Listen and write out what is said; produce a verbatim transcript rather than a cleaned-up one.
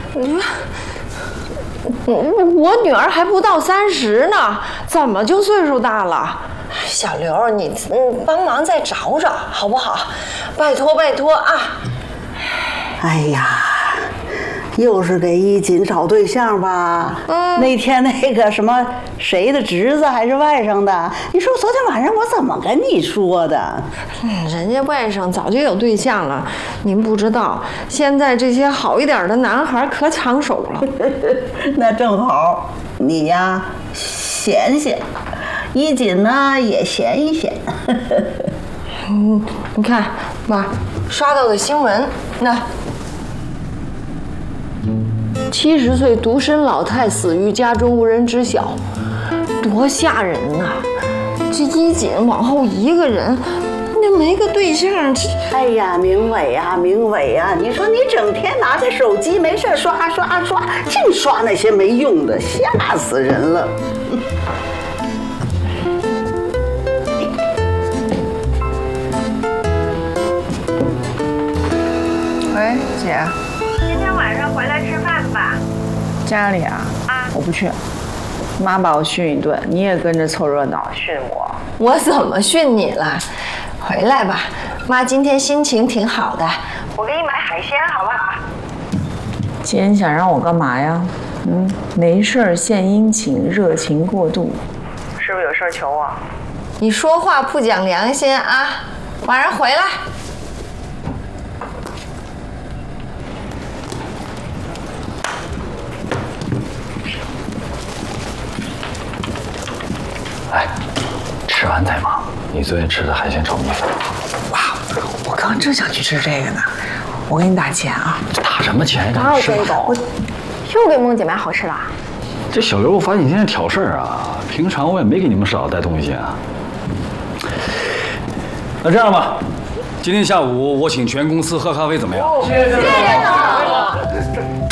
你说，我女儿还不到三十呢，怎么就岁数大了？小刘，你嗯帮忙再找找好不好？拜托拜托啊！ 哎呀，又是给一锦找对象吧？嗯，那天那个什么谁的侄子还是外甥的？你说昨天晚上我怎么跟你说的？ 嗯，人家外甥早就有对象了，您不知道，现在这些好一点的男孩可抢手了。 那正好，你呀闲闲，一锦呢也闲一闲。 嗯，你看，妈刷到的新闻，那七十岁独身老太死于家中，无人知晓，多吓人呐！这一锦往后一个人，那没个对象，这…… 哎呀，明伟呀，明伟呀，你说你整天拿着手机没事刷刷刷，净刷那些没用的，吓死人了。 喂，姐， 今天晚上回来吃饭吧。 家里啊，啊，我不去。妈把我训一顿，你也跟着凑热闹训我。 我怎么训你了？回来吧，妈今天心情挺好的， 我给你买海鲜好不好？ 姐，你想让我干嘛呀？嗯，没事儿献殷勤，热情过度，是不是有事儿求我？ 你说话不讲良心啊！晚上回来。 哎，吃完再忙。你昨天吃的海鲜炒米粉， 哇，我刚正想去吃这个呢。我给你打钱啊！ 打什么钱？ 哪有这种？我又给梦姐买好吃的。 这小刘，我发现你现在挑事儿啊！平常我也没给你们少带东西啊。那这样吧，今天下午我请全公司喝咖啡，怎么样？ 谢谢总。